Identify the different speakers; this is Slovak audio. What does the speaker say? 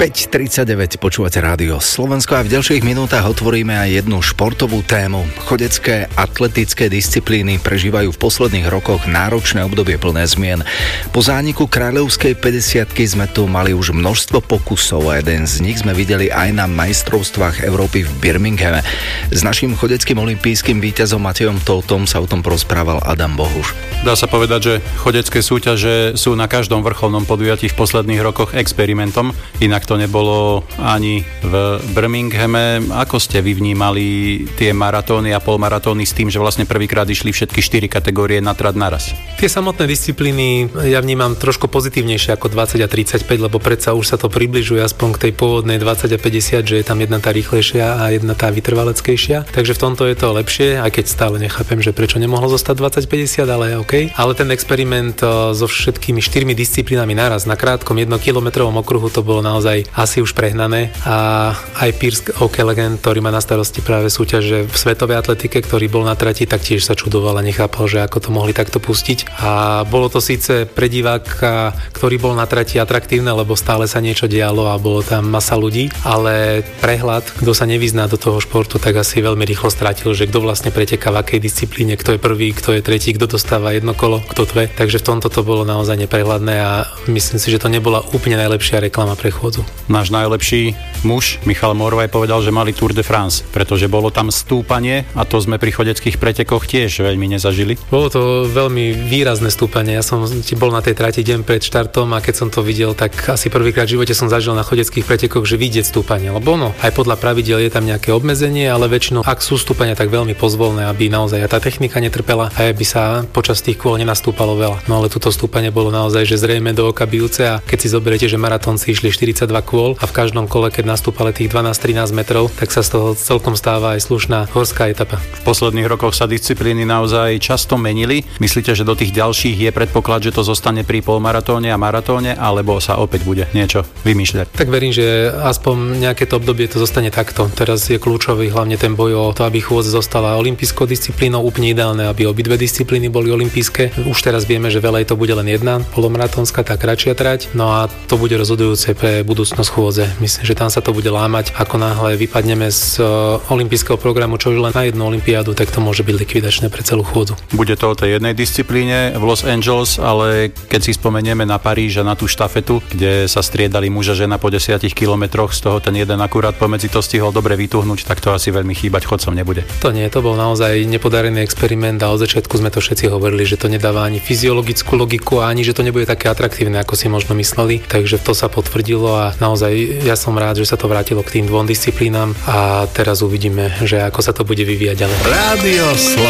Speaker 1: 5:39 počúvate rádio Slovensko a v ďalších minútach otvoríme aj jednu športovú tému. Chodecké atletické disciplíny prežívajú v posledných rokoch náročné obdobie plné zmien. Po zániku kráľovskej 50-ky sme tu mali už množstvo pokusov a jeden z nich sme videli aj na majstrovstvách Európy v Birminghame. S naším chodeckým olympijským víťazom Matejom Toutom sa o tom porozprával Adam Bohuš.
Speaker 2: Dá sa povedať, že chodecké súťaže sú na každom vrcholnom podujatí v posledných rokoch experimentom, inak to nebolo ani v Birminghame. Ako ste vy vnímali tie maratóny a polmaratóny s tým, že vlastne prvýkrát išli všetky 4 kategórie na trať naraz?
Speaker 3: Tie samotné disciplíny ja vnímam trošku pozitívnejšie ako 20 a 35, lebo predsa už sa to približuje aspoň k tej pôvodnej 20 a 50, že je tam jedna tá rýchlejšia a jedna tá vytrvaleckejšia. Takže v tomto je to lepšie, aj keď stále nechápem, že prečo nemohlo zostať 20-50, ale OK. Ale ten experiment so všetkými 4 disciplínami naraz na krátkom 1-kilometrovom okruhu, to bolo naozaj asi už prehnané. A aj Piers O'Callaghan, ktorý má na starosti práve súťaže v svetovej atletike, ktorý bol na trati, tak tiež sa čudoval a nechápal, že ako to mohli takto pustiť. A bolo to síce pre diváka, ktorý bol na trati, atraktívne, lebo stále sa niečo dialo a bolo tam masa ľudí, ale prehľad, kto sa nevyzná do toho športu, tak asi veľmi rýchlo strátil, že kto vlastne preteká v akej disciplíne, kto je prvý, kto je tretí, kto dostáva jedno kolo, kto dve. Takže v tomto to bolo naozaj neprehľadné a myslím si, že to nebola úplne najlepšia reklama pre chôdzu.
Speaker 2: Náš najlepší muž Michal Morvaj povedal, že mali Tour de France, pretože bolo tam stúpanie a to sme pri chodeckých pretekoch tiež veľmi nezažili.
Speaker 3: Bolo to veľmi výrazné stúpanie. Ja som bol na tej trati deň pred štartom a keď som to videl, tak asi prvýkrát v živote som zažil na chodeckých pretekoch, že vidieť stúpanie, lebo aj podľa pravidiel je tam nejaké obmedzenie, ale väčšinou ak sú stúpania, tak veľmi pozvolné, aby naozaj tá technika netrpela a aby sa počas tých kôl nenastúpalo veľa. No ale toto stúpanie bolo naozaj že zrejme do oka bijúce a keď si zoberiete, že maratónci išli 42 kôl a v každom kole, keď nastúpali tých 12-13 metrov, tak sa z toho celkom stáva aj slušná horská etapa.
Speaker 2: V posledných rokoch sa disciplíny naozaj často menili. Myslíte, že do tých ďalších je predpoklad, že to zostane pri polmaratóne a maratóne, alebo sa opäť bude niečo vymýšľať?
Speaker 3: Tak verím, že aspoň nejaké to obdobie to zostane takto. Teraz je kľúčový hlavne ten boj o to, aby chôdza zostala olympijskou disciplínou, úplne ideálne, aby obidve disciplíny boli olympijské. Už teraz vieme, že veľa to bude len jedna polomaratónska, tá kratšia trať. No a to bude rozhodujúce pre budúcnosť chôdze. Myslím, že tam sa to bude lámať. Ako náhle vypadneme z olympijského programu, čo už len na jednu olympiádu, tak to môže byť likvidačné pre celú chôdzu.
Speaker 2: Bude to o tej jednej disciplíne v Los Angeles, ale keď si spomenieme na Paríž a na tú štafetu, kde sa striedali muž a žena po 10 kilometroch, z toho ten jeden akurát pomedzi to stihol dobre vytuhnúť, tak to asi veľmi chýbať chodcom nebude.
Speaker 3: To nie, to bol naozaj nepodarený experiment a od začiatku sme to všetci hovorili, že to nedáva ani fyziologickú logiku a ani že to nebude také atraktívne, ako si možno mysleli. Takže to sa potvrdilo a naozaj ja som rád, že sa to vrátilo k tým dvom disciplínám a teraz uvidíme, že ako sa to bude vyvíjať ďalej.
Speaker 1: Rádio